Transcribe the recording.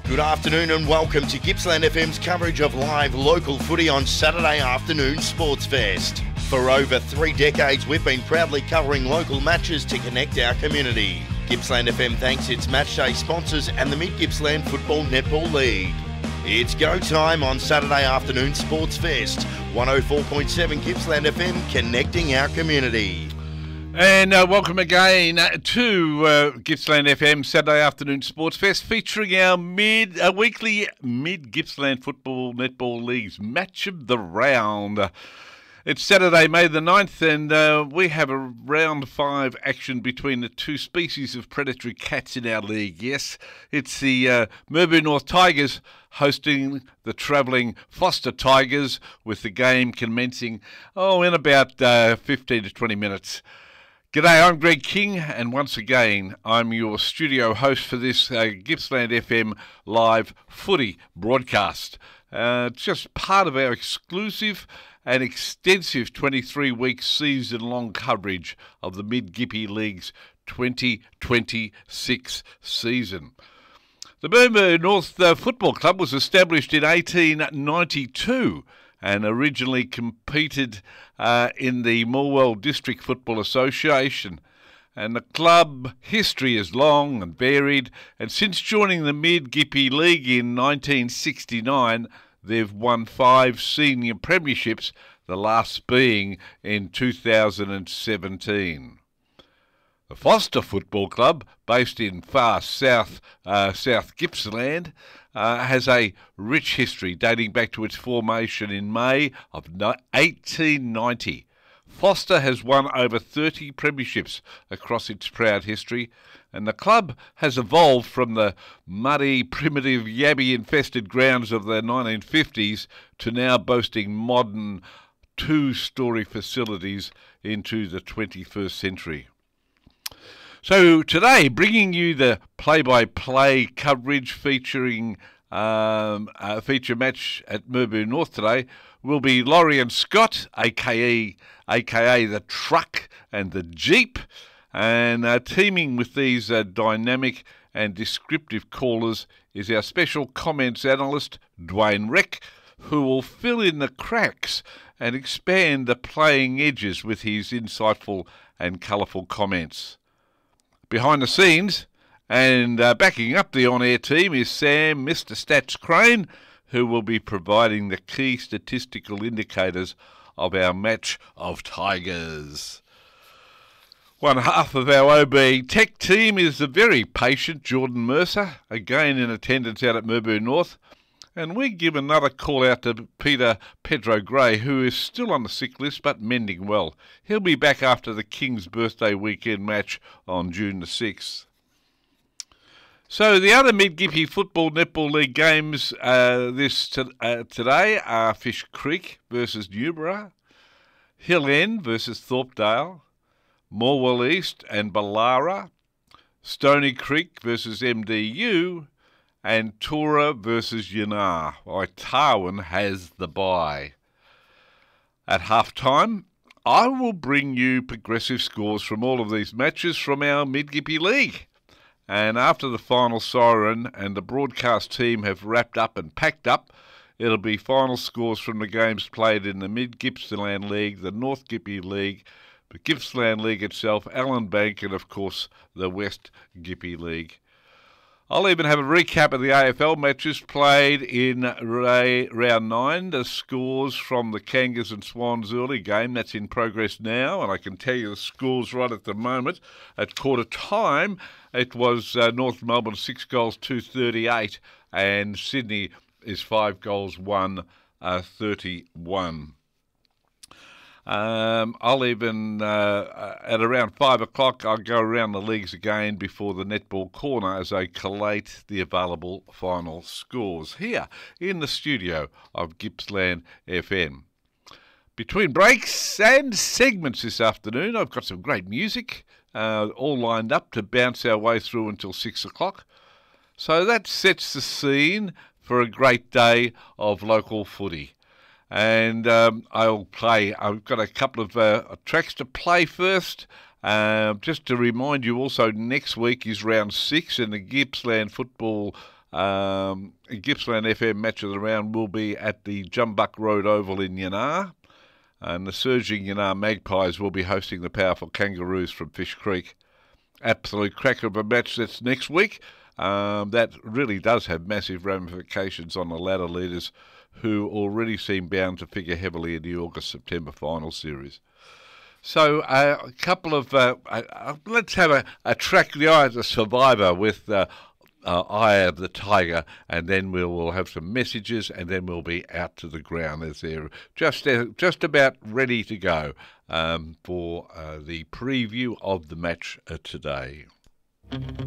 Good afternoon and welcome to Gippsland FM's coverage of live local footy on Saturday afternoon Sports Fest. For over 3 decades, we've been proudly covering local matches to connect our community. Gippsland FM thanks its matchday sponsors and the Mid-Gippsland Football Netball League. It's go time on Saturday afternoon Sports Fest. 104.7 Gippsland FM, connecting our community. And welcome again to Gippsland FM Saturday Afternoon Sports Fest, featuring our weekly Mid-Gippsland Football Netball League's Match of the Round. It's Saturday, May the 9th, and we have a round 5 action between the two species of predatory cats in our league. Yes, it's the Murbo North Tigers hosting the travelling Foster Tigers, with the game commencing in about 15 to 20 minutes. G'day, I'm Greg King, and once again, I'm your studio host for this Gippsland FM live footy broadcast. It's just part of our exclusive and extensive 23-week season-long coverage of the Mid-Gippy League's 2026 season. The Murbo North Football Club was established in 1892 and originally competed in the Morwell District Football Association. And the club history is long and varied, and since joining the Mid-Gippy League in 1969, they've won 5 senior premierships, the last being in 2017. The Foster Football Club, based in far South Gippsland, has a rich history dating back to its formation in May of 1890. Foster has won over 30 premierships across its proud history, and the club has evolved from the muddy, primitive, yabby-infested grounds of the 1950s to now boasting modern 2-storey facilities into the 21st century. So today, bringing you the play-by-play coverage featuring a feature match at Murbo North today will be Laurie and Scott, aka the Truck and the Jeep, and teaming with these dynamic and descriptive callers is our special comments analyst, Dwayne Reck, who will fill in the cracks and expand the playing edges with his insightful and colourful comments. Behind the scenes and backing up the on-air team is Sam, Mr. Stats Crane, who will be providing the key statistical indicators of our match of Tigers. One half of our OB Tech team is the very patient Jordan Mercer, again in attendance out at Murbo North. And we give another call out to Peter Pedro Gray, who is still on the sick list but mending well. He'll be back after the King's birthday weekend match on June the 6th. So the other Mid-Gippy Football Netball League games today are Fish Creek versus Newborough, Hill End versus Thorpedale, Morwell East and Ballara, Stony Creek versus MDU, and Tora versus Yanar. Tarwin has the bye. At half-time, I will bring you progressive scores from all of these matches from our Mid-Gippy League. And after the final siren and the broadcast team have wrapped up and packed up, it'll be final scores from the games played in the Mid-Gippsland League, the North Gippy League, the Gippsland League itself, Allen Bank, and of course the West Gippy League. I'll even have a recap of the AFL matches played in round 9, the scores from the Kangas and Swans early game. That's in progress now, and I can tell you the scores right at the moment. At quarter time, it was North Melbourne 6 goals, 238, and Sydney is 5 goals, 131. I'll even, at around 5 o'clock, I'll go around the leagues again before the netball corner as I collate the available final scores here in the studio of Gippsland FM. Between breaks and segments this afternoon, I've got some great music, all lined up to bounce our way through until 6 o'clock. So that sets the scene for a great day of local footy. And I've got a couple of tracks to play first. Just to remind you also, next week is round 6 in the Gippsland Football Gippsland FM Match of the Round will be at the Jumbuck Road Oval in Yannar. And the surging Yannar Magpies will be hosting the powerful Kangaroos from Fish Creek. Absolute cracker of a match that's next week. That really does have massive ramifications on the ladder leaders, who already seem bound to figure heavily in the August-September final series. So a couple of... let's have a track the eye of the survivor with Eye of the Tiger, and then we'll have some messages, and then we'll be out to the ground as they're just about ready to go for the preview of the match today.